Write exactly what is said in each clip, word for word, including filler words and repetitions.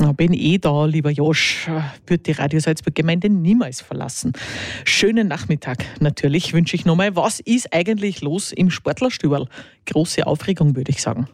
Ja, bin eh da, lieber Josch. Wird die Radio Salzburg-Gemeinde niemals verlassen. Schönen Nachmittag natürlich wünsche ich nochmal. Was ist eigentlich los im Sportlerstüberl? Große Aufregung, würde ich sagen.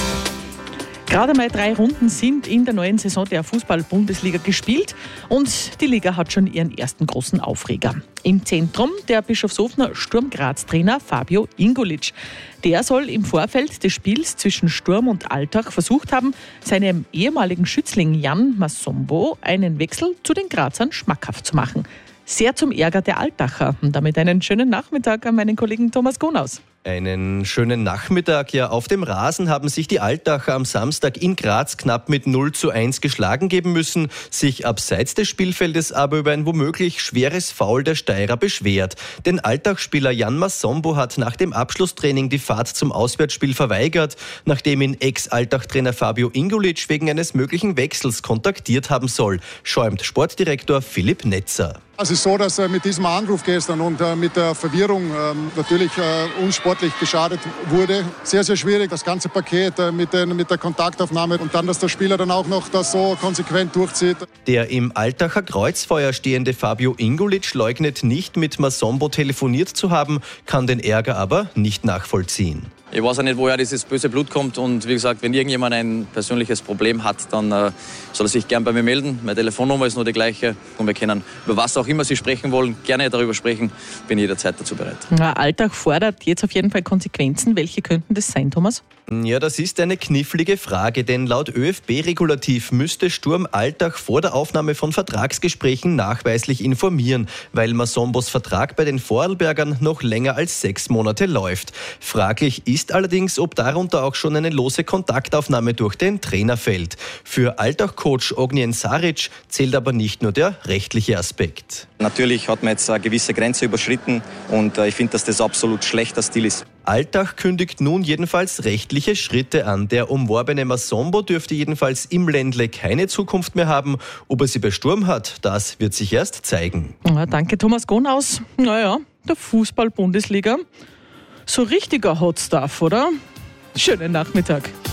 Gerade mal drei Runden sind in der neuen Saison der Fußball-Bundesliga gespielt und die Liga hat schon ihren ersten großen Aufreger. Im Zentrum der Bischofshofener Sturm Graz-Trainer Fabio Ingolic. Der soll im Vorfeld des Spiels zwischen Sturm und Altach versucht haben, seinem ehemaligen Schützling Jan Masombo einen Wechsel zu den Grazern schmackhaft zu machen. Sehr zum Ärger der Altacher. Und damit einen schönen Nachmittag an meinen Kollegen Thomas Gonaus. Einen schönen Nachmittag. Ja, auf dem Rasen haben sich die Altacher am Samstag in Graz knapp mit null zu eins geschlagen geben müssen, sich abseits des Spielfeldes aber über ein womöglich schweres Foul der Steirer beschwert. Denn Altach-Spieler Jan Masombo hat nach dem Abschlusstraining die Fahrt zum Auswärtsspiel verweigert, nachdem ihn Ex-Altach-Trainer Fabio Ingolic wegen eines möglichen Wechsels kontaktiert haben soll, schäumt Sportdirektor Philipp Netzer. Es ist so, dass mit diesem Anruf gestern und mit der Verwirrung natürlich uns sportlich geschadet wurde. Sehr, sehr schwierig, das ganze Paket mit, den, mit der Kontaktaufnahme und dann, dass der Spieler dann auch noch das so konsequent durchzieht. Der im Altacher Kreuzfeuer stehende Fabio Ingolic leugnet nicht, mit Masombo telefoniert zu haben, kann den Ärger aber nicht nachvollziehen. Ich weiß auch nicht, woher dieses böse Blut kommt und wie gesagt, wenn irgendjemand ein persönliches Problem hat, dann äh, soll er sich gern bei mir melden. Meine Telefonnummer ist nur die gleiche und wir können über was auch immer Sie sprechen wollen, gerne darüber sprechen, bin jederzeit dazu bereit. Ja, Altach fordert jetzt auf jeden Fall Konsequenzen. Welche könnten das sein, Thomas? Ja, das ist eine knifflige Frage, denn laut ÖFB-Regulativ müsste Sturm Altach vor der Aufnahme von Vertragsgesprächen nachweislich informieren, weil Masombos Vertrag bei den Vorarlbergern noch länger als sechs Monate läuft. Fraglich ist allerdings, ob darunter auch schon eine lose Kontaktaufnahme durch den Trainer fällt. Für Altach-Coach Ognjen Saric zählt aber nicht nur der rechtliche Aspekt. Natürlich hat man jetzt eine gewisse Grenze überschritten und ich finde, dass das absolut schlechter Stil ist. Altach kündigt nun jedenfalls rechtliche Schritte an. Der umworbene Masombo dürfte jedenfalls im Ländle keine Zukunft mehr haben. Ob er sie bei Sturm hat, das wird sich erst zeigen. Ja, danke, Thomas Gonaus. Naja, der Fußball-Bundesliga. So richtiger Hot Stuff, oder? Schönen Nachmittag.